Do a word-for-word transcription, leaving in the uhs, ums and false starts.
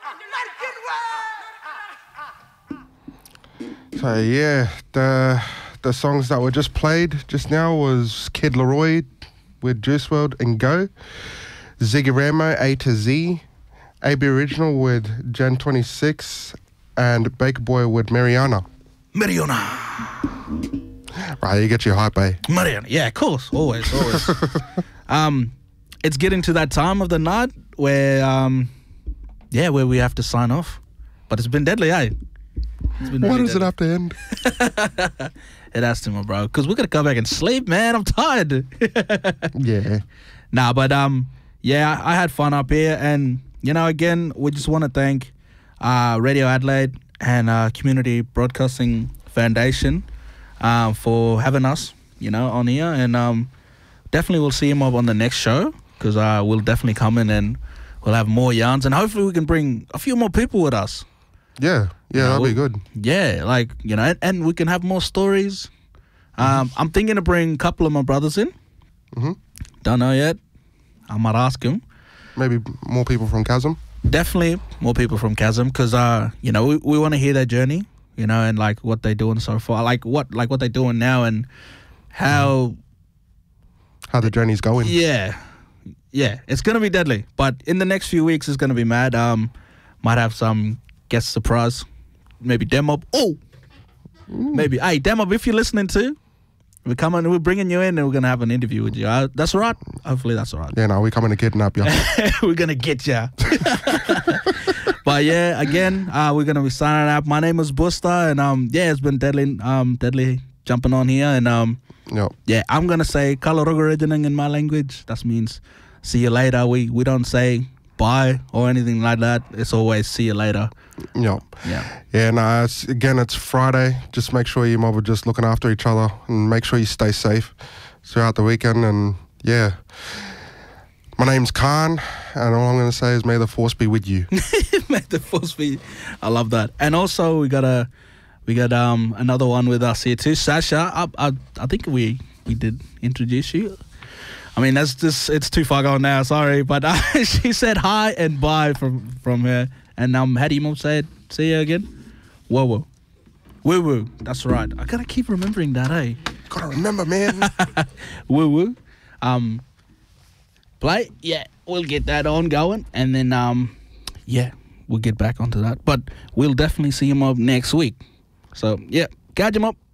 So yeah, the the songs that were just played just now was Kid Laroi with Juice world and Go, Ziggy Ramo A to Z, A B Original with Gen twenty-six, and Baker Boy with Mariana. Mariana. Right, you get your hype, eh? Mariana. Yeah, of course. Always, always. um, it's getting to that time of the night where, um, yeah, where we have to sign off. But it's been deadly, eh? It's been Why really does deadly. it have to end? It has to, my bro. Because we're going to go back and sleep, man. I'm tired. Yeah. Nah, but, um, yeah, I had fun up here. And, you know, again, we just want to thank uh, Radio Adelaide and uh, Community Broadcasting Foundation uh, for having us, you know, on here. And um, definitely we'll see him up on the next show because uh, we'll definitely come in and we'll have more yarns. And hopefully we can bring a few more people with us. Yeah, yeah, know, that'll be we'll- good. Yeah, like, you know, and, and we can have more stories. Um, I'm thinking to bring a couple of my brothers in. hmm Don't know yet. I might ask him. Maybe more people from Chasm. Definitely more people from Chasm because, uh, you know, we, we want to hear their journey, you know, and like what they're doing so far, like what like what they're doing now and how, How the journey's going. yeah, yeah, it's going to be deadly. But in the next few weeks, it's going to be mad. Um, might have some guest surprise, maybe Demob. Oh, maybe. Hey, Demob, if you're listening to, we're coming, we're bringing you in and we're going to have an interview with you. Uh, that's all right? Hopefully that's all right. Yeah, no, we're coming to kidnap you. We're going to get ya. But yeah, again, uh, we're going to be signing up. My name is Buster and um, yeah, it's been deadly, um, deadly jumping on here. And um, Yep. yeah, I'm going to say Kalorogoregening in my language. That means see you later. We, we don't say bye or anything like that. It's always see you later. Yep. Yeah. Yeah, no, it's, again, it's Friday. Just make sure you mob are just looking after each other and make sure you stay safe throughout the weekend. And yeah, my name's Khan, and all I'm going to say is may the force be with you. May the force be. I love that. And also we got a we got um another one with us here too, Sasha. I I, I think we we did introduce you. I mean that's just it's too far gone now. Sorry, but uh, she said hi and bye from from her. And um, how do you mom say it? See you again. Whoa whoa, woo woo. That's right. I gotta keep remembering that, eh? Gotta remember, man. Woo woo. Um, play. Yeah, we'll get that on going, and then um, yeah, we'll get back onto that. But we'll definitely see him up next week. So yeah, catch him up.